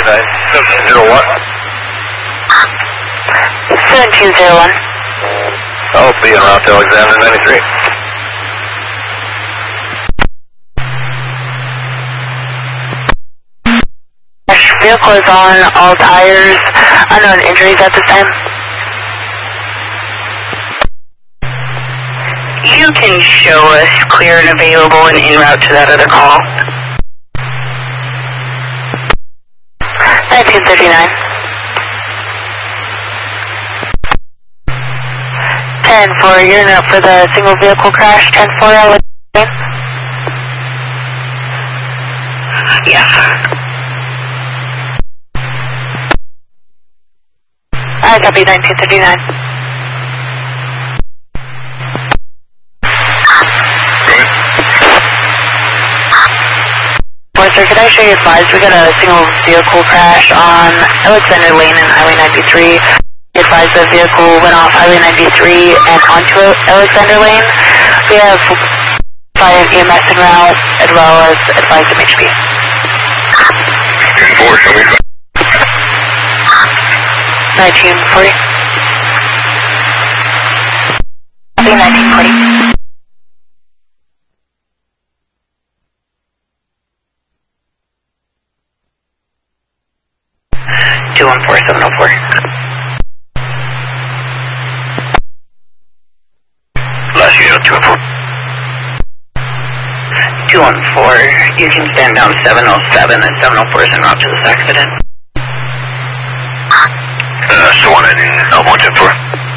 1701. 1701. I'll be en route to Alexander 93. Vehicle is on all tires. Unknown injuries at this time. You can show us clear and available and en route to that other call. 1939. 10-4, you're in up for the single vehicle crash. 10-4, yes. I copy 1939. Sir, could I show you advised? We got a single vehicle crash on Alexander Lane and Highway 93. Advised the vehicle went off Highway 93 and onto Alexander Lane. We have fire and EMS en route as well as advised MHP. 4, show me. 1940. 1940. 214704. Last unit 214. 214. You can stand down 707 and 704 is en route to this accident. So 1 in 110-4.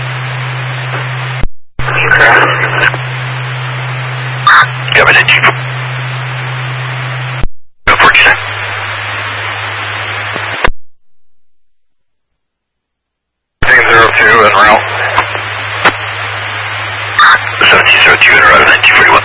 Coming in 2. 49. Team 02 en route. 1702 en route 1941.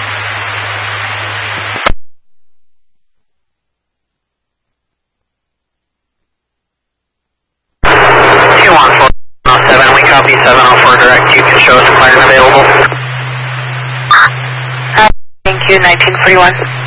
7, we copy 704 direct. You can show us the fire available. Thank you, 1941.